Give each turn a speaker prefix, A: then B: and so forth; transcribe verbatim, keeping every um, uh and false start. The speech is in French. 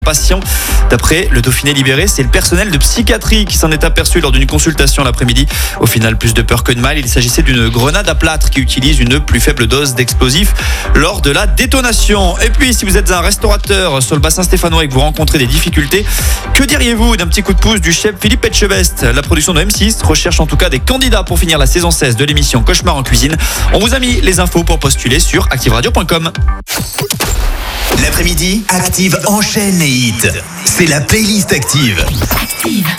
A: patient. D'après le Dauphiné libéré, c'est le personnel de psychiatrie qui s'en est aperçu lors d'une consultation l'après-midi. Au final, plus de peur que de mal, il s'agissait d'une grenade à plâtre qui utilise une plus faible dose d'explosifs lors de la détonation. Et puis, si vous êtes un restaurateur sur le bassin stéphanois et que vous rencontrez des difficultés, que diriez-vous d'un petit coup de pouce du chef Philippe Etchebest? La production de M six recherche en tout cas des candidats pour finir la saison seize de l'émission Cauchemar en cuisine. On vous a mis les infos pour postuler sur active radio point com.
B: L'après-midi, Active enchaîne les hits. C'est la playlist Active.
C: Active.